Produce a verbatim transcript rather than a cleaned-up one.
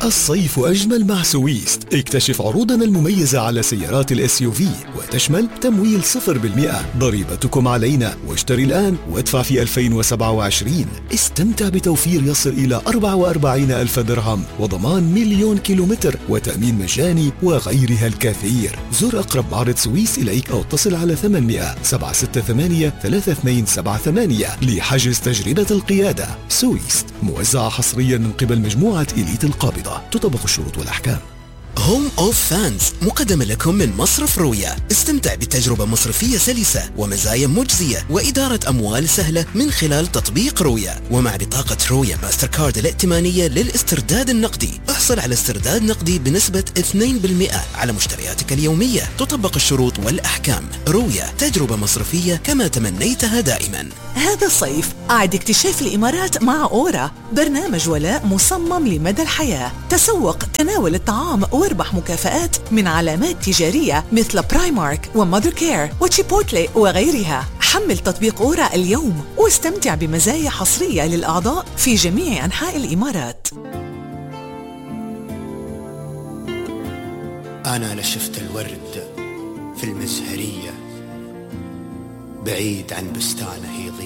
الصيف أجمل مع سويست. اكتشف عروضنا المميزة على سيارات الاس يو في وتشمل تمويل صفر بالمئة، ضريبتكم علينا، واشتري الآن وادفع في ألفين وسبعة وعشرين. استمتع بتوفير يصل إلى أربعة وأربعين ألف درهم وضمان مليون كيلومتر وتأمين مجاني وغيرها الكثير. زر أقرب معرض سويس إليك أو اتصل على ثمانية سبعة ستة ثمانية ثلاثة اثنين سبعة ثمانية لحجز تجربة القيادة. سويست موزعة حصريا من قبل مجموعة إليت القابضة، تطبق الشروط والأحكام. هوم أوف فانز مقدمة لكم من مصرف رويا. استمتع بتجربة مصرفية سلسة ومزايا مجزية وإدارة أموال سهلة من خلال تطبيق رويا، ومع بطاقة رويا ماستر كارد الائتمانية للاسترداد النقدي احصل على استرداد نقدي بنسبة اثنين بالمئة على مشترياتك اليومية. تطبق الشروط والأحكام. رويا، تجربة مصرفية كما تمنيتها دائما. هذا الصيف أعد اكتشاف الإمارات مع أورا، برنامج ولاء مصمم لمدى الحياة. تسوق، تناول الطعام واربح مكافآت من علامات تجارية مثل برايمارك ومادر كير وتشيبوتلي وغيرها. حمل تطبيق أورا اليوم واستمتع بمزايا حصرية للأعضاء في جميع أنحاء الإمارات. أنا لشفت الورد في المزهرية بعيد عن بستانه يضيء.